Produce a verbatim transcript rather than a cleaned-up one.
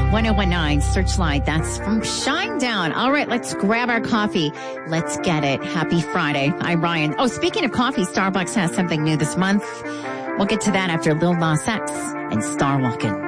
ten nineteen Searchlight. That's from Shinedown. All right, let's grab our coffee. Let's get it. Happy Friday. I'm Ryan. Oh, speaking of coffee, Starbucks has something new this month. We'll get to that after Lil Nas X and Star Walkin'.